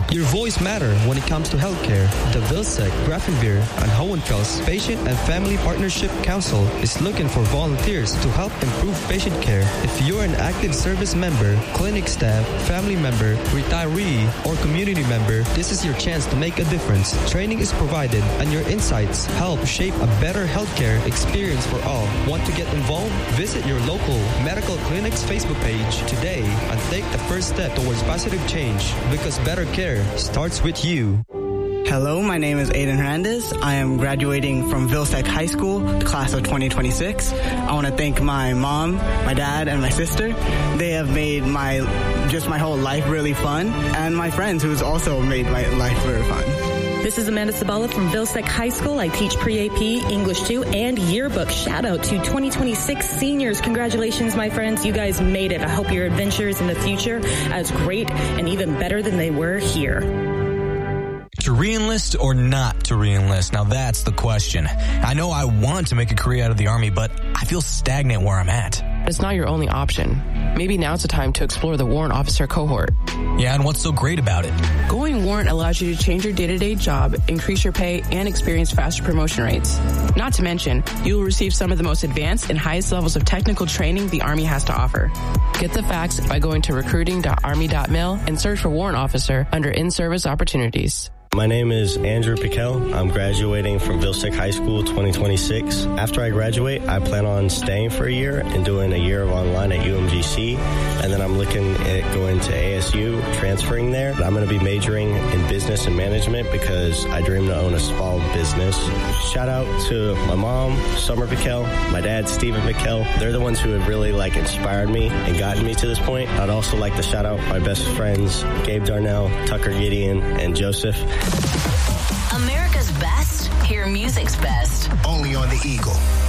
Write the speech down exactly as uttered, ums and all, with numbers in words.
Your voice matters when it comes to healthcare. The Vilsec, Grafenbeer, and Hohenfels Patient and Family Partnership Council is looking for volunteers to help improve patient care. If you're an active service member, clinic staff, family member, retiree, or community member, this is your chance to make a difference. Training is provided, and your insights help shape a better healthcare experience for all. Want to get involved? Visit your local medical clinic's Facebook page today and take the first step towards positive change, because better care starts with you. Hello, my name is Aiden Hernandez. I am graduating from Vilsec High School, the class of twenty twenty-six. I want to thank my mom, my dad, and my sister. They have made my just my whole life really fun, and my friends who's also made my life very fun. This is Amanda Sabala from Vilsec High School. I teach pre-A P, English two, and yearbook. Shout out to twenty twenty-six seniors. Congratulations, my friends. You guys made it. I hope your adventures in the future are as great and even better than they were here. To re-enlist or not to re-enlist? Now that's the question. I know I want to make a career out of the Army, but I feel stagnant where I'm at. It's not your only option. Maybe now's the time to explore the warrant officer cohort. Yeah, and what's so great about it? Going warrant allows you to change your day-to-day job, increase your pay, and experience faster promotion rates. Not to mention, you will receive some of the most advanced and highest levels of technical training the Army has to offer. Get the facts by going to recruiting dot army dot mil and search for warrant officer under in-service opportunities. My name is Andrew Piquel. I'm graduating from Vilsec High School twenty twenty-six. After I graduate, I plan on staying for a year and doing a year of online at U M G C. And then I'm looking at going to A S U, transferring there. I'm going to be majoring in business and management because I dream to own a small business. Shout out to my mom, Summer Piquel, my dad, Stephen Piquel. They're the ones who have really like inspired me and gotten me to this point. I'd also like to shout out my best friends, Gabe Darnell, Tucker Gideon, and Joseph. America's best, hear music's best. Only on the Eagle.